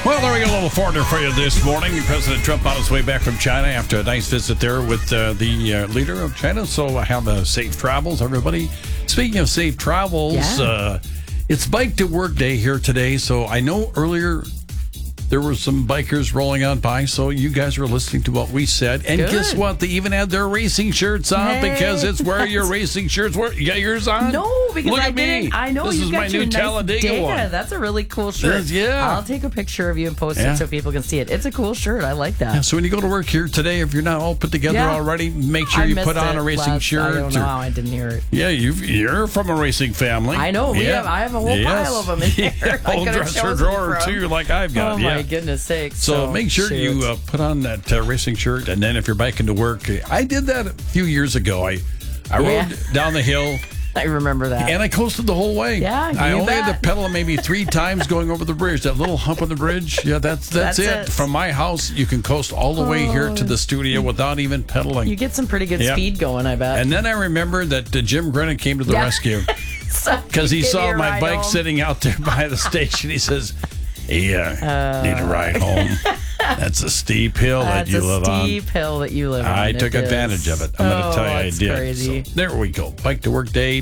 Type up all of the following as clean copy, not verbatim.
Well, there we go, a little foreigner for you this morning. President Trump on his way back from China after a nice visit there with the leader of China. So have safe travels, everybody. Speaking of safe travels, it's Bike to Work Day here today. So I know earlier there were some bikers rolling on by, so you guys were listening to what we said. And guess what? They even had their racing shirts on because it's where your racing shirts were. You got yours on? No, because Look I at didn't. me. I know this you is got my your new nice Talladega one. That's a really cool shirt. Yeah. I'll take a picture of you and post it so people can see it. It's a cool shirt. I like that. Yeah, so when you go to work here today, if you're not all put together already, make sure you put on a racing shirt. I don't know how I didn't hear it. Yeah, you're from a racing family. I know. I have a whole pile of them in there. Whole dresser drawer too, like I've got. Oh my goodness sakes! So make sure you put on that racing shirt, and then if you're biking to work, I did that a few years ago. I rode down the hill. I remember that. And I coasted the whole way. Yeah, I only had to pedal maybe 3 times going over the bridge. That little hump on the bridge. Yeah, that's it. From my house, you can coast all the way here to the studio without even pedaling. You get some pretty good speed going, I bet. And then I remember that Jim Grennan came to the rescue because he saw my bike sitting out there by the station. He says, "Hey, need a ride home." That's a steep hill that you live on. That's a steep hill that you live on. I took advantage of it. I'm going to tell you I did. Crazy. So there we go. Bike to Work Day.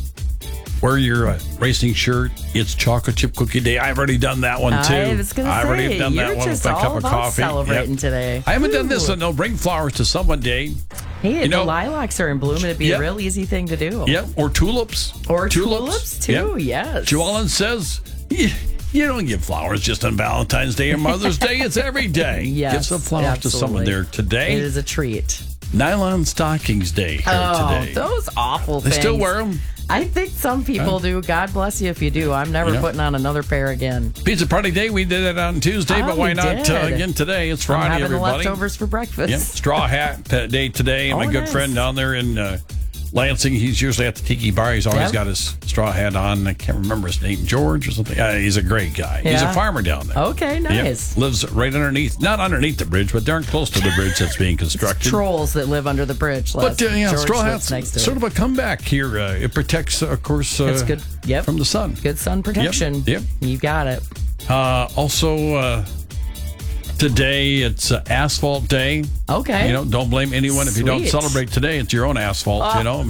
Wear your racing shirt. It's Chocolate Chip Cookie Day. I've already done that one, too. I was going to say, already done that one with a cup of coffee. Celebrating today. I haven't done this, so no, bring flowers to someone day. Hey, the lilacs are in bloom, and it'd be a real easy thing to do. Yep, or tulips. Or tulips too, yes. Joellen says... You don't give flowers just on Valentine's Day or Mother's Day. It's every day. Yes, give some flowers to someone there today. It is a treat. Nylon Stockings Day here today. Those awful things. They still wear them? I think some people do. God bless you if you do. I'm never putting on another pair again. Pizza Party Day. We did it on Tuesday, but why not again today? It's Friday, I'm having everybody. leftovers for breakfast. Yep. Straw Hat Day today. My good friend down there in Lansing, he's usually at the Tiki Bar. He's always got his straw hat on. I can't remember his name, George or something. He's a great guy. Yeah. He's a farmer down there. Okay, nice. Yep. Lives right underneath, not underneath the bridge, but darn close to the bridge that's being constructed. It's trolls that live under the bridge. But straw hat's sort of a comeback here. It protects, of course, it's good. From the sun. Good sun protection. Yep. You got it. Also, today it's Asphalt Day. Okay. Don't blame anyone if you don't celebrate today. It's your own asphalt,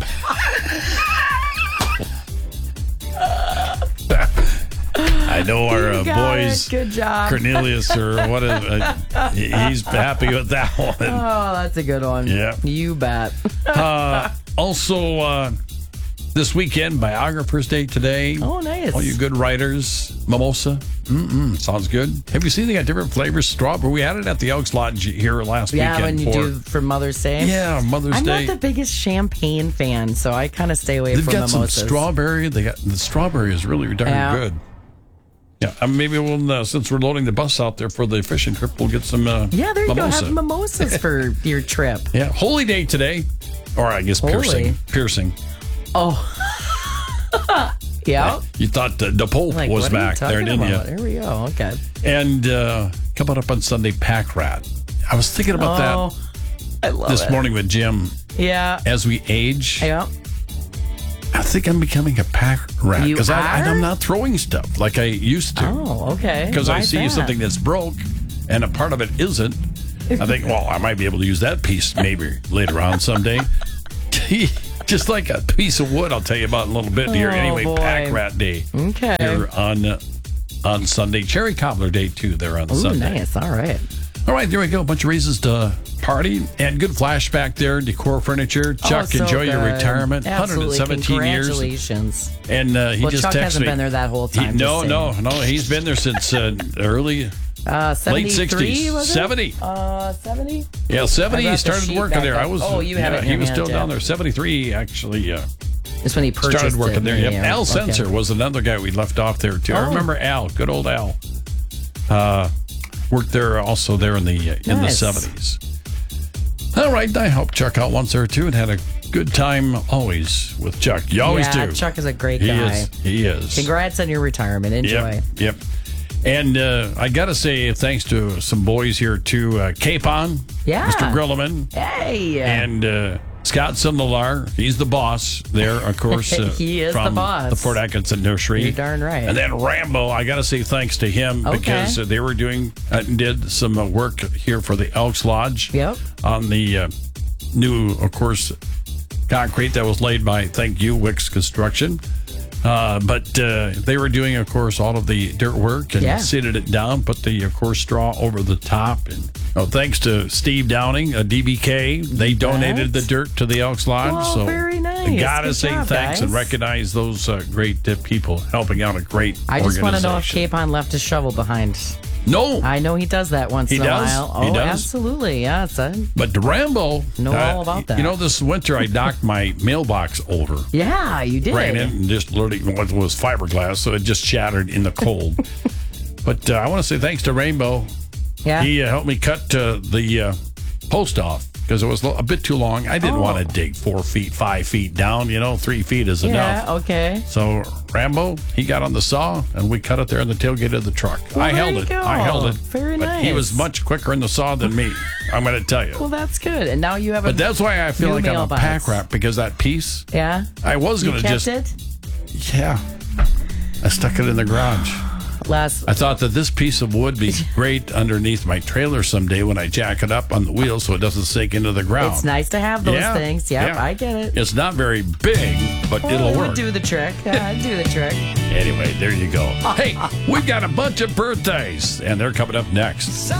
I know our boys, good job, Cornelius or what is he's happy with that one. Oh, that's a good one. Yeah, you bet. Also, this weekend, Biographer's Day today. Oh, nice. All you good writers, mimosa. Sounds good. Have you seen they got different flavors? Strawberry. We had it at the Elks Lodge here last weekend. Yeah, when you do for Mother's Day. Yeah, Mother's Day. I'm not the biggest champagne fan, so I kind of stay away from mimosas. They've got some strawberry. The strawberry is really darn good. Yeah, maybe we'll, since we're loading the bus out there for the fishing trip, we'll get some there you mimosa. go. Have mimosas for your trip. Yeah, Holy Day today. Or I guess piercing. Oh. Yeah. You thought the Pope was back there, didn't you? There we go. Okay. And coming up on Sunday, Pack Rat. I was thinking about that I love this morning with Jim. Yeah. As we age. Yeah. I think I'm becoming a pack rat because I'm not throwing stuff like I used to. Oh, okay. Because I see something that's broke and a part of it isn't. I think, well, I might be able to use that piece maybe later on someday. Just like a piece of wood, I'll tell you about in a little bit here. Anyway, Pack Rat Day. Okay. Here on Sunday. Cherry Cobbler Day, too, there on Sunday. Nice. All right. All right, there we go. A bunch of reasons to party and good flashback there. Decor Furniture. Chuck, enjoy your retirement. Absolutely. 117 years. Congratulations. And he just Chuck texted hasn't me. Been there that whole time. No. He's been there since early. Late 60s. 70. 70? Yeah, 70. He started working there. you have it. He was still down there. 73, actually. It's when he purchased started working there. Yep. Yeah, Al Sensor was another guy we left off there, too. I remember Al. Good old Al. Worked there also there in the 70s. All right, I helped Chuck out once or two and had a good time always with Chuck. You always do. Chuck is a great guy. He is. Congrats on your retirement. Enjoy. Yep. And I got to say thanks to some boys here too. Capon. Yeah. Mr. Grilliman. Hey. And Scott Sindelar, he's the boss there, of course. He is from the boss. The Fort Atkinson Nursery. You're darn right. And then Rambo, I got to say thanks to him because they were did some work here for the Elks Lodge. Yep. On the new, of course, concrete that was laid by, thank you, Wicks Construction. But they were doing, of course, all of the dirt work and seeded it down, put the, of course, straw over the top. And thanks to Steve Downing, DBK, they donated the dirt to the Elks Lodge. Well, so very nice. Got to Good say job, thanks guys. and recognize those great people helping out a great I just want to know if organization. Capon left his shovel behind. No. I know he does that once in a while. He Oh, does? absolutely. Yeah, But Rambo, know all about that. You know, this winter I knocked my mailbox over. Yeah, you did. Ran in and just literally, well, it was fiberglass, so it just shattered in the cold. But I want to say thanks to Rainbow. Yeah. He helped me cut the post off because it was a bit too long. I didn't want to dig 4 feet, 5 feet down. 3 feet is enough. Yeah, okay. So Rambo, he got on the saw and we cut it there in the tailgate of the truck. Well, I held there it. you go. I held it. Very but nice. He was much quicker in the saw than me. I'm going to tell you. Well, that's good. And now you have But that's why I feel new like I'm a mailbox. pack rat because that piece, Yeah. I was going to kept just. it? Yeah. I stuck it in the garage. I thought that this piece of wood be great underneath my trailer someday when I jack it up on the wheel so it doesn't sink into the ground. It's nice to have those things. Yep, yeah. I get it. It's not very big, but it'll It work. would do the trick. Yeah, it'd do the trick. Anyway, there you go. Hey, we've got a bunch of birthdays, and they're coming up next.